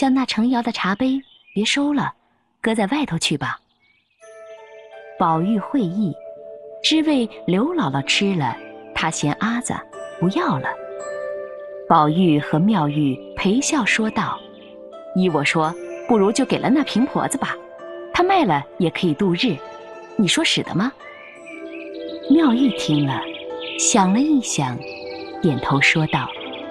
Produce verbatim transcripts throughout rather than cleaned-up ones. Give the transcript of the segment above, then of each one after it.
叫那盛窑的茶杯别收了，搁在外头去吧。宝玉会意，只为刘姥姥吃了，他嫌阿子不要了。宝玉和妙玉陪笑说道：依我说，不如就给了那贫婆子吧，她卖了也可以度日，你说使得吗？妙玉听了，想了一想，点头说道：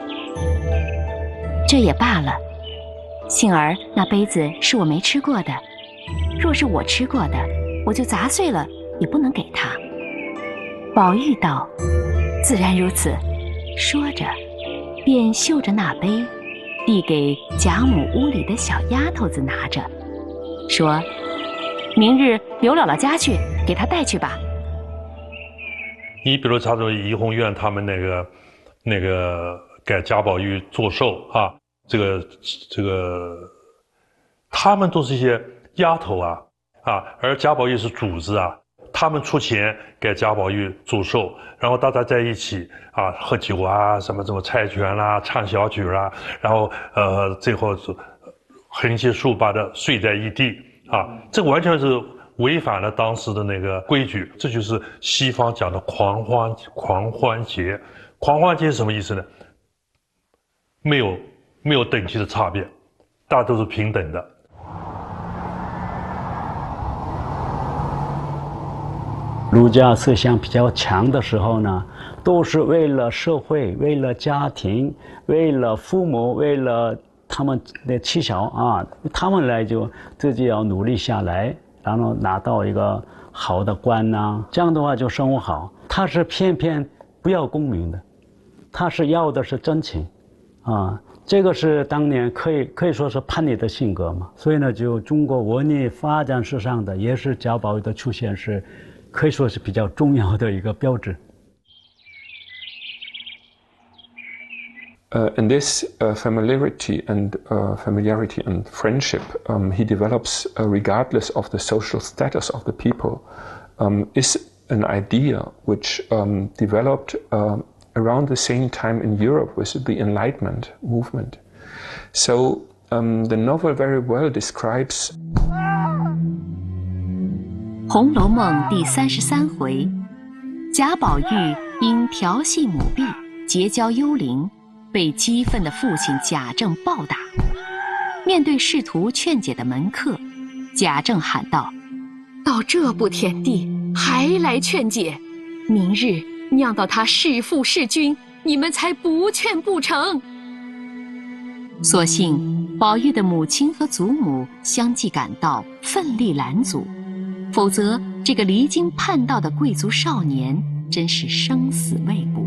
这也罢了，幸而那杯子是我没吃过的，若是我吃过的，我就砸碎了也不能给他。宝玉道：自然如此。说着便嗅着那杯，递给贾母屋里的小丫头子拿着，说：明日刘姥姥家去，给她带去吧。 你比如他说怡红院他们那个那个给贾宝玉做寿啊，这个这个他们都是一些丫头啊啊，而贾宝玉是主子啊，他们出钱给贾宝玉祝寿，然后大家在一起啊喝酒啊，什么什么猜拳啦，唱小曲啦，然后呃最后是横七竖八的睡在一地啊，这个完全是违反了当时的那个规矩，这就是西方讲的狂欢狂欢节。狂欢节是什么意思呢？没有没有等级的差别，大家都是平等的。 儒家思想比较强的时候呢，都是为了社会，为了家庭，为了父母，为了他们的妻小啊，他们来就自己要努力下来，然后拿到一个好的官呐、啊，这样的话就生活好。他是偏偏不要功名的，他是要的是真情，啊，这个是当年可以可以说是叛逆的性格嘛。所以呢，就中国文艺发展史上的，也是贾宝玉的出现是，可以说是比较重要的一个标志。 Uh, in this uh, familiarity and uh, familiarity and friendship, um, he develops, uh, regardless of the social status of the people, um, is an idea which um, developed uh, around the same time in Europe with the Enlightenment movement. So um, the novel very well describes. 红楼梦第三十三回，贾宝玉因调戏母婢，结交幽灵，被激愤的父亲贾政暴打。面对试图劝解的门客，贾政喊道：到这步田地还来劝解，明日酿到他弑父弑君，你们才不劝不成。所幸宝玉的母亲和祖母相继赶到，奋力拦阻，否则这个离经叛道的贵族少年真是生死未卜。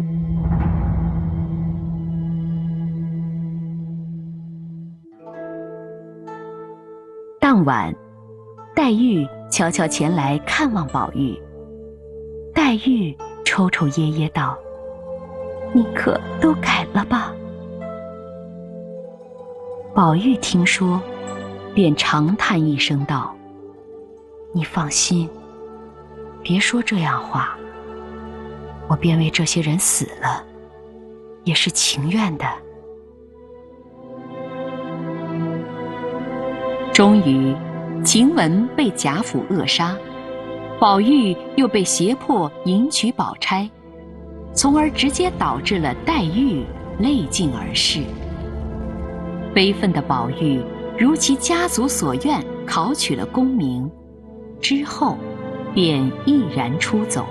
当晚，黛玉悄悄前来看望宝玉。黛玉抽抽噎噎道：你可都改了吧？宝玉听说，便长叹一声道：你放心，别说这样话，我便为这些人死了，也是情愿的。终于，晴雯被贾府扼杀，宝玉又被胁迫迎娶宝钗，从而直接导致了黛玉泪尽而逝。悲愤的宝玉如其家族所愿，考取了功名，之后便毅然出走。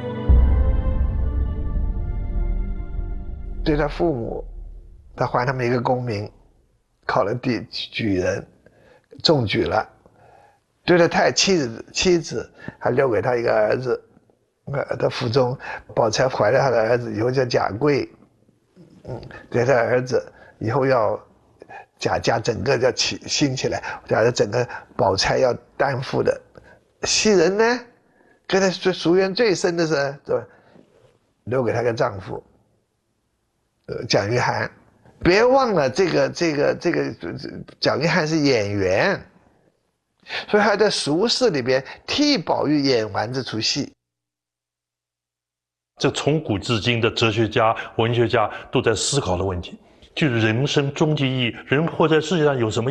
对他父母，他还他们一个功名，考了第举人，中举了。对他太妻子妻子还留给他一个儿子，呃，他腹中宝钗怀了他的儿子以后叫贾贵，嗯，对他儿子以后要贾家整个要起兴起来，贾家整个宝钗要担负的。袭人呢，跟他最夙缘最深的是，是吧？留给他个丈夫，呃，蒋玉菡。别忘了这个这个这个蒋玉菡是演员，所以他在俗世里边替宝玉演完这出戏。 这从古至今的哲学家、文学家都在思考的问题，就是人生终极意义，人活在世界上有什么